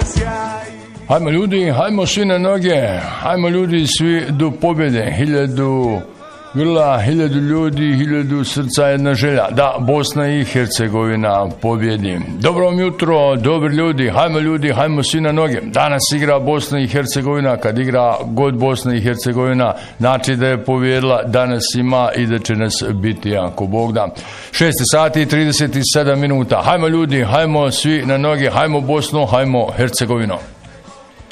Hajmo ljudi, hajmo svi na noge, hajmo ljudi svi do pobjede, 1000 grla, 1000 ljudi, 1000 srca, jedna želja, da Bosna i Hercegovina pobjedi. Dobro vam jutro, dobri ljudi, hajmo svi na noge. Danas igra Bosna i Hercegovina, kad igra god Bosna i Hercegovina, znači da je pobjedila, danas ima i da će nas biti, ako Bog da. 6 sati i 37 minuta, hajmo ljudi, hajmo svi na noge, hajmo Bosnu, hajmo Hercegovinu.